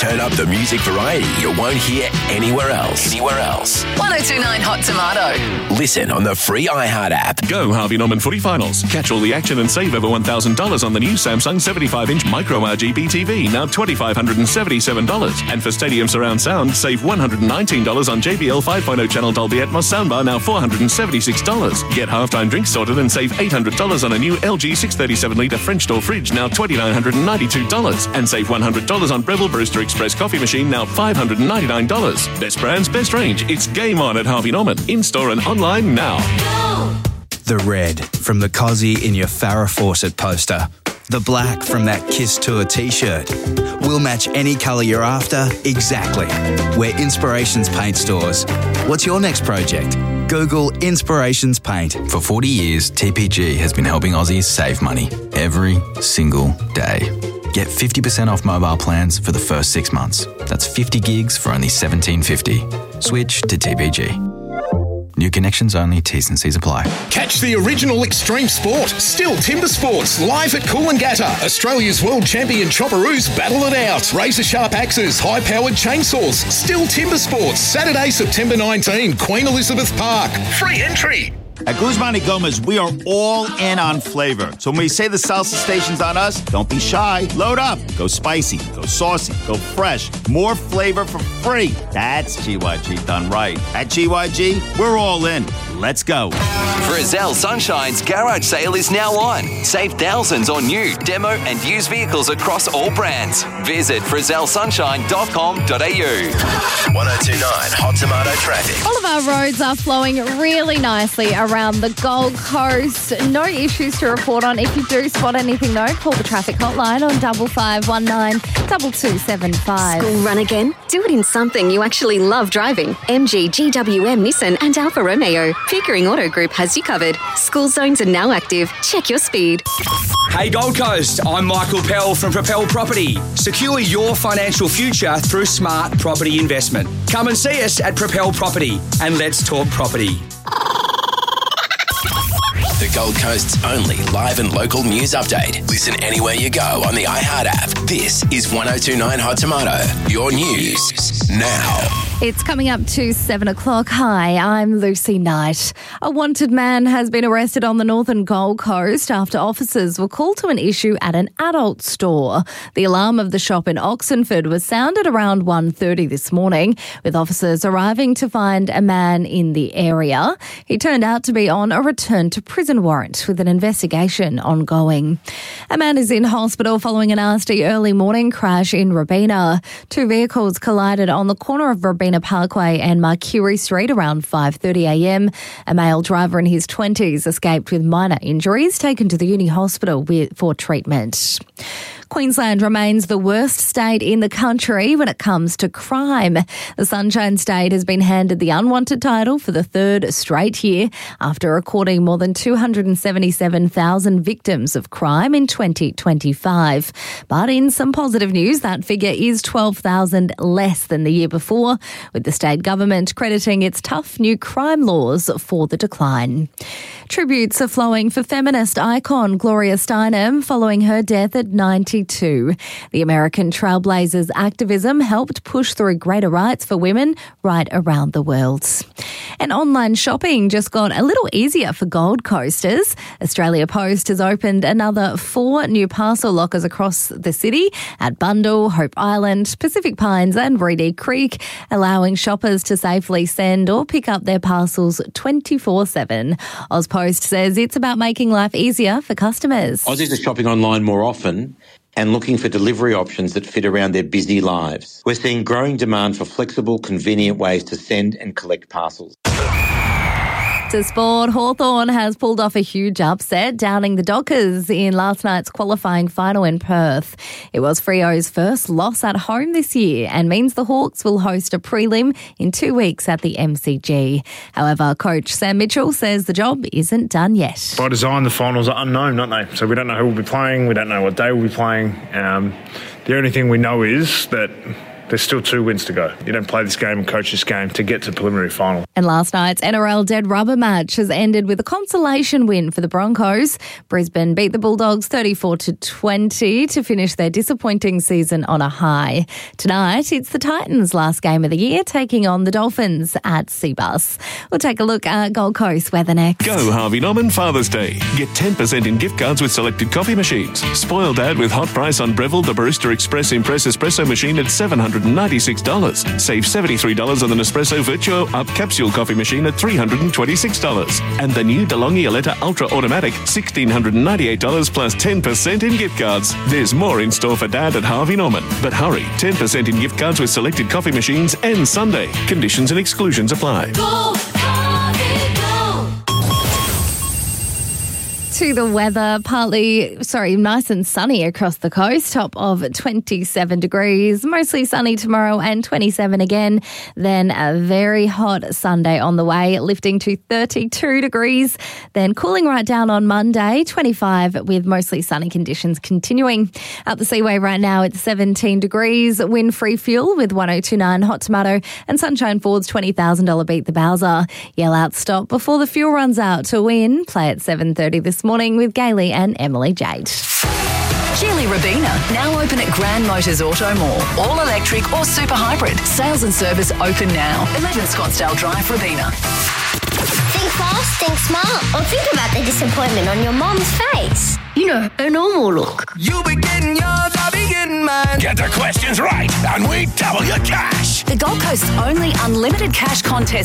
Turn up the music variety you won't hear anywhere else. 1029 Hot Tomato. Listen on the free iHeart app. Go Harvey Norman footy finals. Catch all the action and save over $1,000 on the new Samsung 75-inch micro RGB TV, now $2,577. And for stadium surround sound, save $119 on JBL 5.0 channel Dolby Atmos soundbar, now $476. Get halftime drinks sorted and save $800 on a new LG 637-litre French door fridge, now $2,992. And save $100 on Breville Brewster Express coffee machine, now $599. Best brands, best range. It's game on at Harvey Norman. In-store and online now. The red from the Cozzy in your Farrah Fawcett poster. The black from that Kiss Tour t-shirt. We'll match any colour you're after exactly. We're Inspirations Paint stores. What's your next project? Google Inspirations Paint. For 40 years, TPG has been helping Aussies save money every single day. Get 50% off mobile plans for the first 6 months. That's 50 gigs for only $17.50. Switch to TPG. New connections only, T's and C's apply. Catch the original extreme sport, Still Timber Sports, live at Coolangatta. Australia's world champion chopperoos battle it out. Razor-sharp axes, high-powered chainsaws. Still Timber Sports, Saturday, September 19, Queen Elizabeth Park. Free entry. At Guzman y Gomez, we are all in on flavor. So when we say the salsa station's on us, don't be shy. Load up. Go spicy, go saucy, go fresh. More flavor for free. That's GYG done right. At GYG, we're all in. Let's go. Frizzell Sunshine's garage sale is now on. Save thousands on new, demo and used vehicles across all brands. Visit frizzellsunshine.com.au. 1029 Hot Tomato traffic. All of our roads are flowing really nicely around the Gold Coast. No issues to report on. If you do spot anything though, call the traffic hotline on 5519 2275. School run again? Do it in something you actually love driving. MG, GWM, Nissan and Alfa Romeo. Pickering Auto Group has you covered. School zones are now active. Check your speed. Hey Gold Coast, I'm Michael Pell from Propel Property. Secure your financial future through smart property investment. Come and see us at Propel Property and let's talk property. The Gold Coast's only live and local news update. Listen anywhere you go on the iHeart app. This is 1029 Hot Tomato. Your news now. It's coming up to 7 o'clock. Hi, I'm Lucy Knight. A wanted man has been arrested on the northern Gold Coast after officers were called to an issue at an adult store. The alarm of the shop in Oxenford was sounded around 1:30 this morning, with officers arriving to find a man in the area. He turned out to be on a return to prison warrant with an investigation ongoing. A man is in hospital following a nasty early morning crash in Robina. Two vehicles collided on the corner of Robina Parkway and Mercury Street around 5:30am. A male driver in his 20s escaped with minor injuries, taken to the Uni Hospital for treatment. Queensland remains the worst state in the country when it comes to crime. The Sunshine State has been handed the unwanted title for the third straight year after recording more than 277,000 victims of crime in 2025. But in some positive news, that figure is 12,000 less than the year before, with the state government crediting its tough new crime laws for the decline. Tributes are flowing for feminist icon Gloria Steinem following her death at 92. The American trailblazer's activism helped push through greater rights for women right around the world. And online shopping just got a little easier for Gold Coasters. Australia Post has opened another 4 new parcel lockers across the city at Bundall, Hope Island, Pacific Pines and Reedy Creek, allowing shoppers to safely send or pick up their parcels 24/7. AusPost says it's about making life easier for customers. Aussies are shopping online more often and looking for delivery options that fit around their busy lives. We're seeing growing demand for flexible, convenient ways to send and collect parcels. To sport, Hawthorn has pulled off a huge upset, downing the Dockers in last night's qualifying final in Perth. It was Freo's first loss at home this year and means the Hawks will host a prelim in 2 weeks at the MCG. However, coach Sam Mitchell says the job isn't done yet. By design, the finals are unknown, aren't they? So we don't know who will be playing, we don't know what day we'll be playing. The only thing we know is that There's still 2 wins to go. You don't play this game and coach this game to get to preliminary final. And last night's NRL Dead Rubber match has ended with a consolation win for the Broncos. Brisbane beat the Bulldogs 34-20 to finish their disappointing season on a high. Tonight, it's the Titans' last game of the year, taking on the Dolphins at Seabus. We'll take a look at Gold Coast weather next. Go Harvey Norman Father's Day. Get 10% in gift cards with selected coffee machines. Spoil Dad with hot price on Breville the Barista Express Impress Espresso machine at $796. Save $73 on the Nespresso Virtuo Up Capsule coffee machine at $326. And the new DeLonghi Aletta Ultra Automatic, $1,698 plus 10% in gift cards. There's more in store for Dad at Harvey Norman. But hurry, 10% in gift cards with selected coffee machines and Sunday. Conditions and exclusions apply. Go, Harvey, go. To the weather, nice and sunny across the coast, top of 27 degrees, mostly sunny tomorrow and 27 again. Then a very hot Sunday on the way, lifting to 32 degrees. Then cooling right down on Monday, 25 with mostly sunny conditions continuing. Up the Seaway right now, it's 17 degrees, wind-free fuel with 102.9 Hot Tomato and Sunshine Ford's $20,000 Beat the Bowser. Yell out stop before the fuel runs out to win. Play at 7:30 this morning with Gailey and Emily Jade. Geely Rabina, now open at Grand Motors Auto Mall. All electric or super hybrid. Sales and service open now. 11 Scottsdale Drive, Rabina. Think fast, think smart, or think about the disappointment on your mom's face. You know, a normal look. You'll be getting yours, I'll be getting mine. Get the questions right, and we double your cash. The Gold Coast's only unlimited cash contest